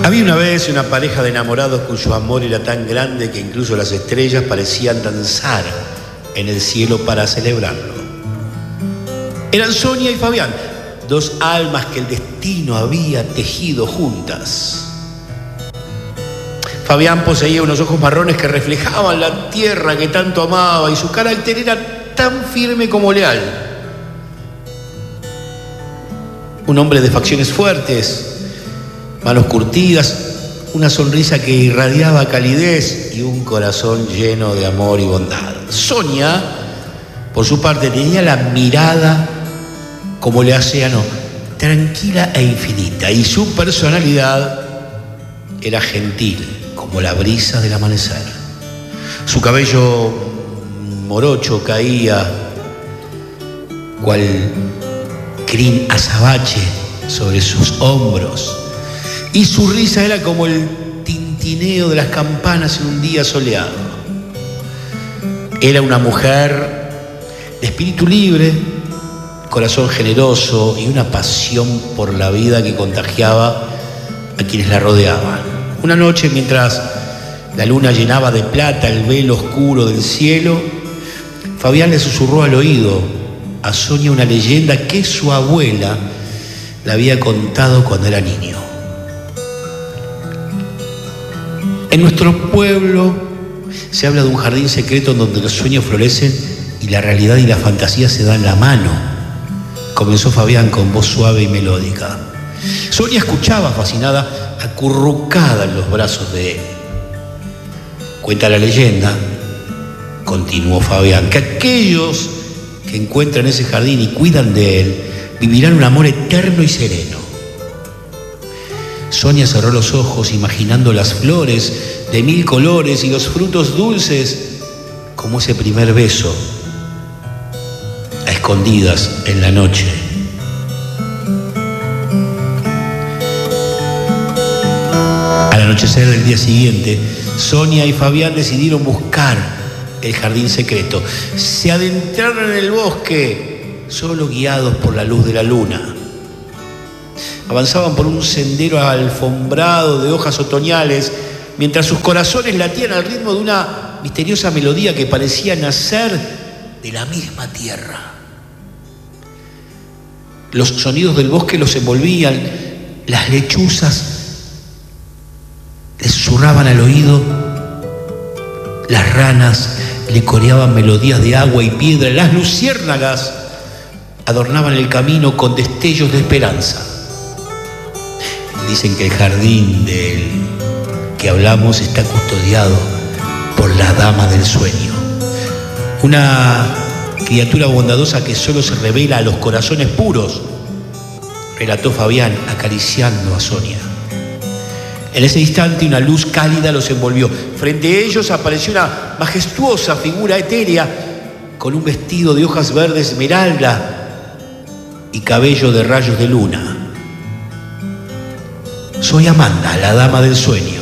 Había una vez una pareja de enamorados cuyo amor era tan grande que incluso las estrellas parecían danzar en el cielo para celebrarlo. Eran Sonia y Fabián, dos almas que el destino había tejido juntas. Fabián poseía unos ojos marrones que reflejaban la tierra que tanto amaba y su carácter era tan firme como leal. Un hombre de facciones fuertes, manos curtidas, una sonrisa que irradiaba calidez y un corazón lleno de amor y bondad. Sonia, por su parte, tenía la mirada como el océano, tranquila e infinita, y su personalidad era gentil como la brisa del amanecer. Su cabello morocho caía cual crin azabache sobre sus hombros, y su risa era como el tintineo de las campanas en un día soleado. Era una mujer de espíritu libre, corazón generoso y una pasión por la vida que contagiaba a quienes la rodeaban. Una noche, mientras la luna llenaba de plata el velo oscuro del cielo, Fabián le susurró al oído a Sonia una leyenda que su abuela le había contado cuando era niño. En nuestro pueblo se habla de un jardín secreto en donde los sueños florecen y la realidad y la fantasía se dan la mano. Comenzó Fabián con voz suave y melódica. Sonia escuchaba fascinada, acurrucada en los brazos de él. Cuenta la leyenda, continuó Fabián, que aquellos que encuentran ese jardín y cuidan de él vivirán un amor eterno y sereno. Sonia cerró los ojos imaginando las flores de 1000 colores y los frutos dulces como ese primer beso a escondidas en la noche. Al anochecer del día siguiente, Sonia y Fabián decidieron buscar el jardín secreto. Se adentraron en el bosque, solo guiados por la luz de la luna. Avanzaban por un sendero alfombrado de hojas otoñales, mientras sus corazones latían al ritmo de una misteriosa melodía que parecía nacer de la misma tierra. Los sonidos del bosque los envolvían, las lechuzas le susurraban al oído, las ranas le coreaban melodías de agua y piedra, las luciérnagas adornaban el camino con destellos de esperanza. Dicen que el jardín del que hablamos está custodiado por la dama del sueño, una criatura bondadosa que solo se revela a los corazones puros, relató Fabián acariciando a Sonia. En ese instante una luz cálida los envolvió. Frente a ellos apareció una majestuosa figura etérea con un vestido de hojas verdes esmeralda y cabello de rayos de luna. Soy Amanda, la dama del sueño,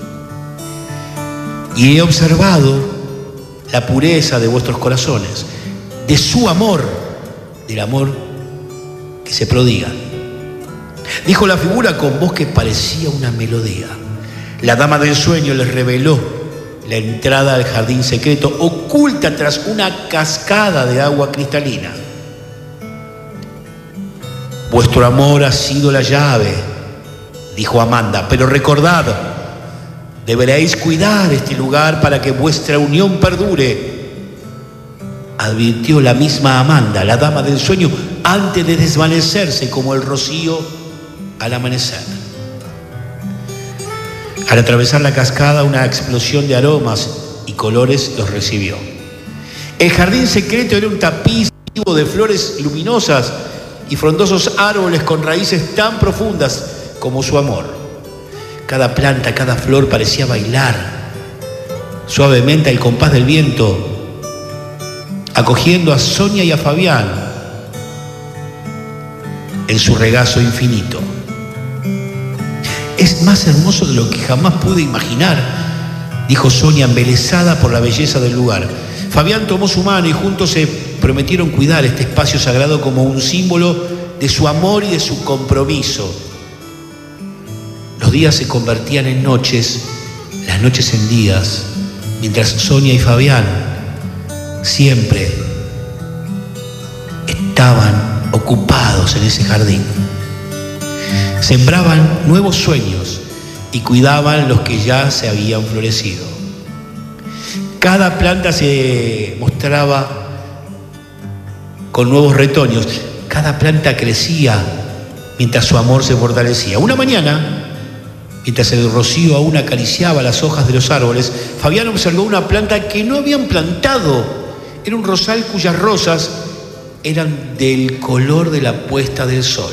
y he observado la pureza de vuestros corazones, de su amor, del amor que se prodiga. Dijo la figura con voz que parecía una melodía. La dama del sueño les reveló la entrada al jardín secreto, oculta tras una cascada de agua cristalina. Vuestro amor ha sido la llave, dijo Amanda, pero recordad, deberéis cuidar este lugar para que vuestra unión perdure. Advirtió la misma Amanda, la dama del sueño, antes de desvanecerse como el rocío al amanecer. Al atravesar la cascada, una explosión de aromas y colores los recibió. El jardín secreto era un tapiz de flores luminosas y frondosos árboles con raíces tan profundas como su amor. Cada planta, cada flor parecía bailar suavemente al compás del viento, acogiendo a Sonia y a Fabián en su regazo infinito. Es más hermoso de lo que jamás pude imaginar, dijo Sonia, embelesada por la belleza del lugar. Fabián tomó su mano y juntos se prometieron cuidar este espacio sagrado como un símbolo de su amor y de su compromiso. Los días se convertían en noches, las noches en días, mientras Sonia y Fabián siempre estaban ocupados en ese jardín. Sembraban nuevos sueños y cuidaban los que ya se habían florecido. Cada planta se mostraba con nuevos retoños. Cada planta crecía mientras su amor se fortalecía. Una mañana, mientras el rocío aún acariciaba las hojas de los árboles, Fabián observó una planta que no habían plantado. Era un rosal cuyas rosas eran del color de la puesta del sol.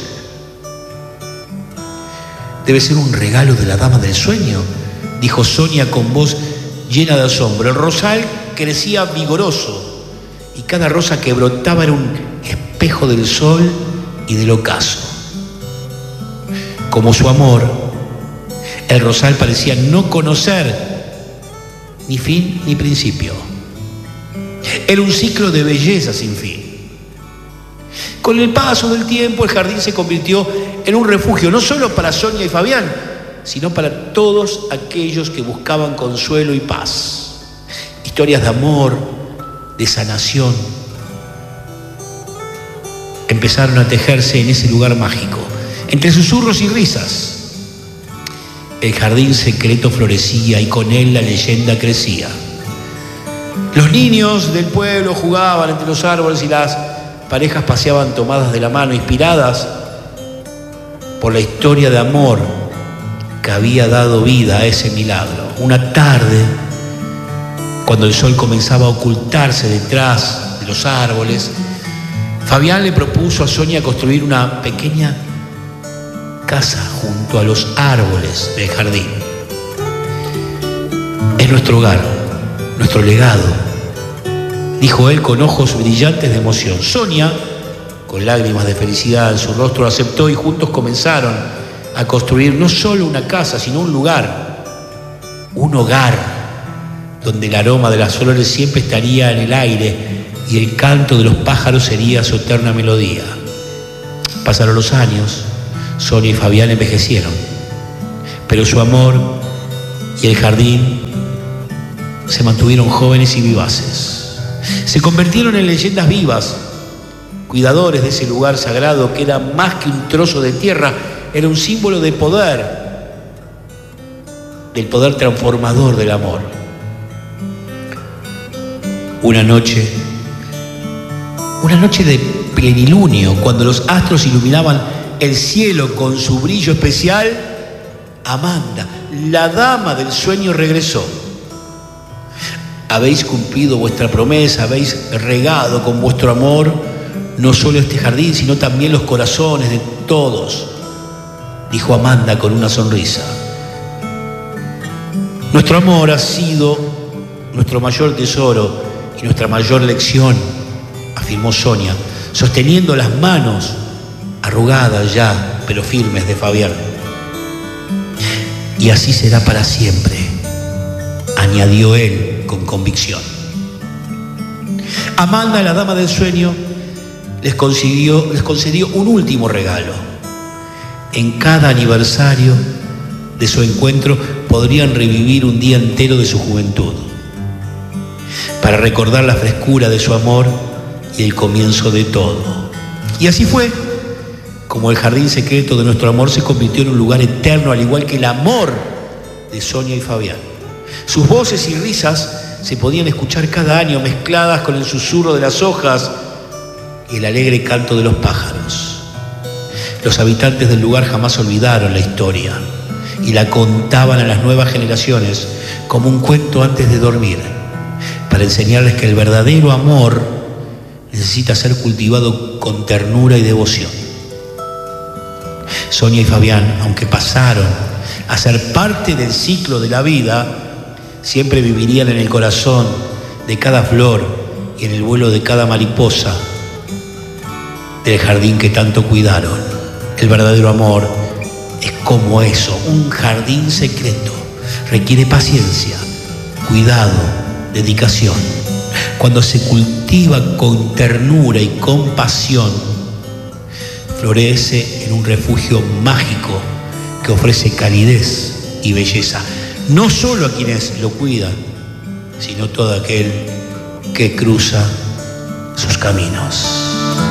«Debe ser un regalo de la dama del sueño», dijo Sonia con voz llena de asombro. El rosal crecía vigoroso y cada rosa que brotaba era un espejo del sol y del ocaso. Como su amor, el rosal parecía no conocer ni fin ni principio. Era un ciclo de belleza sin fin. Con el paso del tiempo, el jardín se convirtió en un refugio, no solo para Sonia y Fabián, sino para todos aquellos que buscaban consuelo y paz. Historias de amor, de sanación, empezaron a tejerse en ese lugar mágico. Entre susurros y risas, el jardín secreto florecía y con él la leyenda crecía. Los niños del pueblo jugaban entre los árboles y las parejas paseaban tomadas de la mano, inspiradas por la historia de amor que había dado vida a ese milagro. Una tarde, cuando el sol comenzaba a ocultarse detrás de los árboles, Fabián le propuso a Sonia construir una pequeña casa junto a los árboles del jardín. Es nuestro hogar, nuestro legado, dijo él con ojos brillantes de emoción. Sonia, con lágrimas de felicidad en su rostro, aceptó y juntos comenzaron a construir no solo una casa, sino un lugar, un hogar, donde el aroma de las flores siempre estaría en el aire y el canto de los pájaros sería su eterna melodía. Pasaron los años, Sonia y Fabián envejecieron, pero su amor y el jardín se mantuvieron jóvenes y vivaces. Se convirtieron en leyendas vivas, cuidadores de ese lugar sagrado que era más que un trozo de tierra, era un símbolo de poder, del poder transformador del amor. Una noche de plenilunio, cuando los astros iluminaban el cielo con su brillo especial, Amanda, la dama del sueño, regresó. Habéis cumplido vuestra promesa, habéis regado con vuestro amor no solo este jardín, sino también los corazones de todos, dijo Amanda con una sonrisa. Nuestro amor ha sido nuestro mayor tesoro y nuestra mayor lección, afirmó Sonia, sosteniendo las manos arrugadas ya, pero firmes, de Fabián. Y así será para siempre, añadió él con convicción. Amanda, la dama del sueño, les concedió un último regalo. En cada aniversario de su encuentro podrían revivir un día entero de su juventud, para recordar la frescura de su amor y el comienzo de todo. Y así fue como el jardín secreto de nuestro amor se convirtió en un lugar eterno, al igual que el amor de Sonia y Fabián. Sus voces y risas se podían escuchar cada año, mezcladas con el susurro de las hojas y el alegre canto de los pájaros. Los habitantes del lugar jamás olvidaron la historia y la contaban a las nuevas generaciones como un cuento antes de dormir, para enseñarles que el verdadero amor necesita ser cultivado con ternura y devoción. Sonia y Fabián, aunque pasaron a ser parte del ciclo de la vida, siempre vivirían en el corazón de cada flor y en el vuelo de cada mariposa del jardín que tanto cuidaron. El verdadero amor es como eso, un jardín secreto. Requiere paciencia, cuidado, dedicación. Cuando se cultiva con ternura y compasión, florece en un refugio mágico que ofrece calidez y belleza, no solo a quienes lo cuidan, sino todo aquel que cruza sus caminos.